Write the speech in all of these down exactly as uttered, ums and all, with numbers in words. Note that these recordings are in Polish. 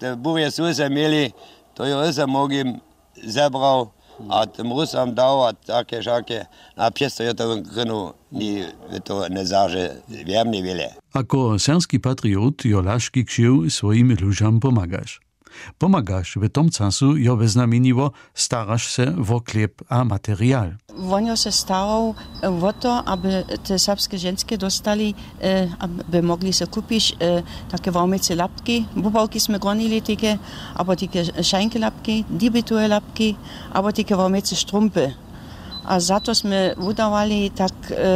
te burje suse mieli, to jo isa mogim zebral, a tym Rusam dał, a takie żakie, a przez to jo to grynu ni to nie zaże wiernie wiele. Ako serbski patriot jo Laški kšił swoim ludziom pomagasz. Pomagasz w tom czasu jo wyznamieniło starasz se wo chleb a materiał. On se starał o to, aby te serbskie żenskie dostali, aby mogli se kupić takie warmice lapki. Bubałki sme gronili takie, albo takie szajnkie lapki, dibitue lapki, albo takie warmice strumpy. A za to sme wydawali tak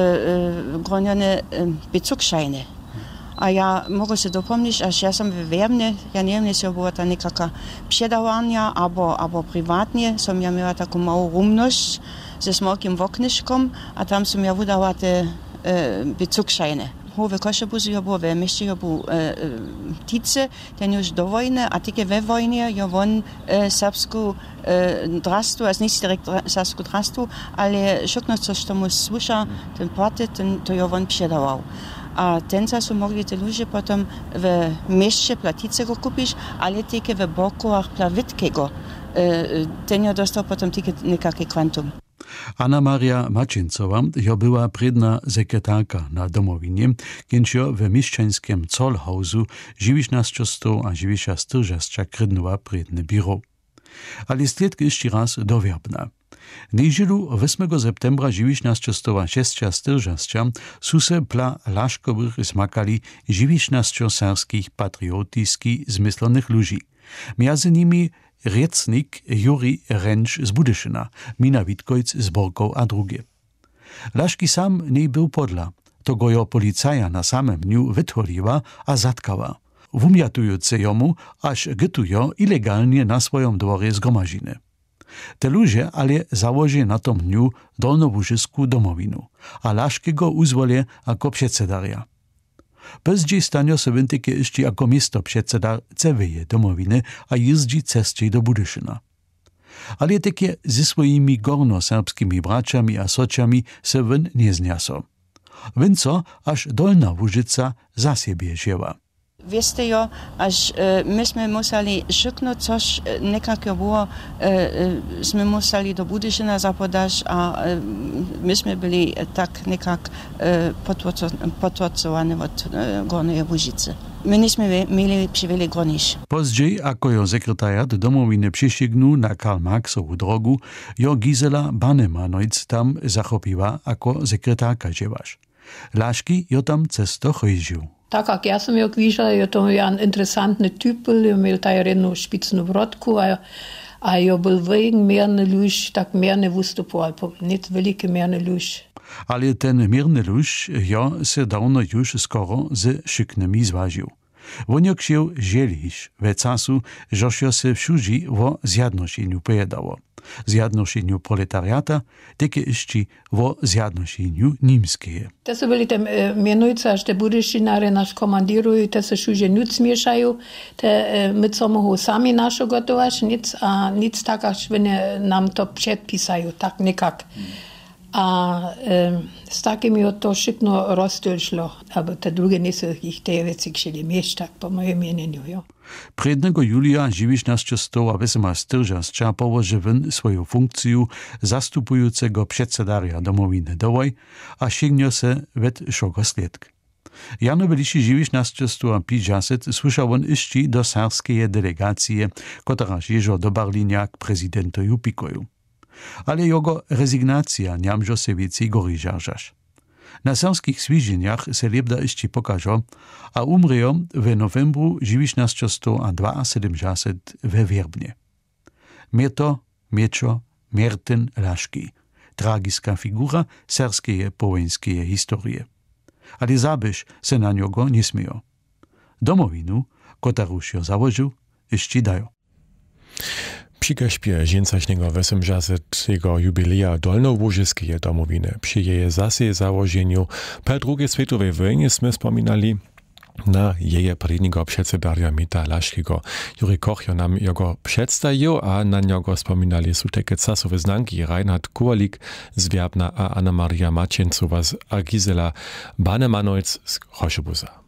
gronione bezugszajne. A ja mogę się dopomnieć, aż ja sam wywiemnie, ja nie wiem, jeśli była ta niekaka przedawania, albo, albo prywatnie, som ja miała taką małą rumność ze smokim woknyszką, a tam som ja wydała te e, bezugszajne. Howe Koszebuzy ja było, w mieście ja był e, tice, ten już do wojny, a tylko we wojnie ja won e, serbsku e, drastu, a nie direkt serbsku drastu, ale szukno coś tomu słysza, ten płaty, ten, to ja won przedawał. A ten czas mogli te ludzie potem w mieście platicego kupić, ale tylko w bokuach plawitkiego. Ten ja dostał potem tylko niekaký kwantum. Anna Maria Maciencowa jo była predna sekretarka na domowinie, kiedy jo w mieszczańskim Zollhausu dziewiętnaście a dziewięćdziesiąt krydnęła predne biuro. Ale sledki jeszcze raz dowiarbna. Niedzielu ósmego septembra dziewiętnaście sześćdziesiąt su se pla Laškowych zmakali dziewiętnaście serbskich patriotyckich zmyslonych ludzi. Między nimi riecnik Juri Renč z Budyszyna, Mina Witkojc z Borkow a drugie. Laški sam nie był podla, to go jo policaja na samym dniu wytwoliła a zatkała, wumiatujące jomu, aż gytujo ilegalnie na swoim dworze zgromadziny. Te ludzie ale założy na tom dniu dolnołużysku domowinu, a Laški go uzwolie jako przedsedaria. Pozdziej stanio se wyntykie jeszcze jako miasto przedsedar ceweje domowiny, a jeździ cesty do Budyszyna. Ale takie ze swoimi gorno-serbskimi braciami a sociami se wyn nie zniaso. Wynco aż Dolna Łużyca za siebie wzięła. Wieste jo, aż e, myśmy musieli szuknąć coś e, nekako było, e, e, sme musieli do Budyszyna zapodać, a e, myśmy byli e, tak nekak e, potwocowani od e, Gornej Łużycy. My niśmy mieli przywiele gronisz. Pozdziej, ako jo sekretariat domowiny przyścignął na Karl Marxowu drogu, jo Gisela Bannemanojc tam zachopiła ako sekretarka dziewasz. Laški jo tam cesto chodził. Tak jak ja sam jo kvižala, je to jedan interesantni typ, je imel ta jednu špicnu vrodku, a, a jo bil vegen mirny luž, tak mirny vystupoval, net veliki mirny luž. Ale ten mirny luž jo se dawno już skoro z szyknymi zważył. Woniok się żeliś we czasu, żoś jo se wszudzi o zjednoczeniu pojedało. Zjednoczeniu proletariata, takie jeszcze o zjednoczeniu niemskie. To są byli te mianujce, że te budyszynary nas komandirują, te się wszędzie nic mieszają, te my co mogą sami nasze gotować, nic, a nic tak, aż nam to przedpisają, tak nikak. A e, z takimi to szybko roztylszło, aby te drugie nie są ich te rzeczy chcieli mieć, tak po moim mieniu. Jo. Prednego julia dziewiętnaście osiemdziesiąt położy wyn swoją funkcję zastupującego przedsedaria domowiny dołoj, a sięgnio se wet szoko sledk. Jano byliście dziewiętnaście pięćdziesiąt słyszał on iści do serbskiej delegacji, która jeżo do Berlinia k prezydentoju Pikoju. Ale jego rezygnacja niamżo se więcej gory żarżasz. Na serbskich swiżeniach se lebda iści pokażo, a umrzeją w novembru dziewiętnaście siedemdziesiąt we Wierbnie. Mieto, Mieczo, Mierten Laški. Tragiska figura serbskiej powojenskiej historii. Ale zabysz se na niego nie śmieją. Domowinu, kotaruś jo założył, iści dają. Przy kaśpie osiemdziesiątego osiemdziesiątego jubileja Dolnołużyskiej domowiny, przy jej zase założeniu po drugiej światowej wojnie sme wspominali na jej predniego przedsedaria Mita Laškiego. Juri Koch nam jego przedstawił, a na niego wspominali są takie czasowe znanki Reinhard Kuwalik z Wierbna a Anna Maria Maciencowa z Gisela Bannemanojc z Koszebuza.